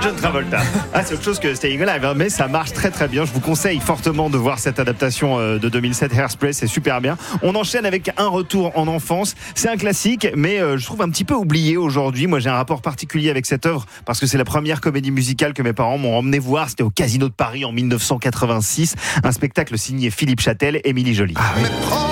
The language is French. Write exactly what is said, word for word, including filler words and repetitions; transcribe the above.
John Travolta. Ah, c'est autre chose que Staying Alive, hein, mais ça marche très très bien. Je vous conseille fortement de voir cette adaptation euh, de deux mille sept, Hairspray, c'est super bien. On enchaîne avec un retour en enfance. C'est un classique, mais euh, je trouve un petit peu oublié aujourd'hui. Moi, j'ai un rapport particulier avec cette œuvre parce que c'est la première comédie musicale que mes parents m'ont emmené voir. C'était au Casino de Paris en mille neuf cent quatre-vingt-six. Un spectacle signé Philippe Châtel, Émilie Joly. Ah oui.